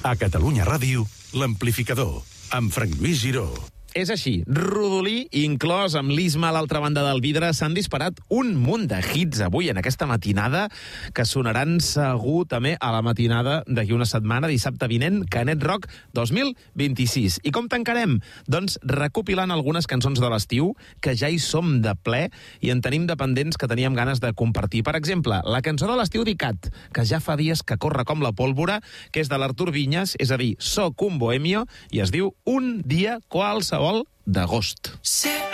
A Catalunya Ràdio, l'Amplificador, amb Frank Lluís Giró. És així, Rodolí, inclòs amb l'Isma a l'altra banda del vidre, s'han disparat un munt de hits avui en aquesta matinada, que sonaran segur també a la matinada d'aquí una setmana, dissabte vinent, Canet Rock 2026. I com tancarem? Doncs recopilant algunes cançons de l'estiu, que ja hi som de ple i en tenim dependents que teníem ganes de compartir. Per exemple, la cançó de l'estiu d'Icat, que ja fa dies que corre com la pólvora, que és de l'Artur Vinyes, és a dir, Soc un bohemio, i es diu Un dia qualsevol d'agost. Sé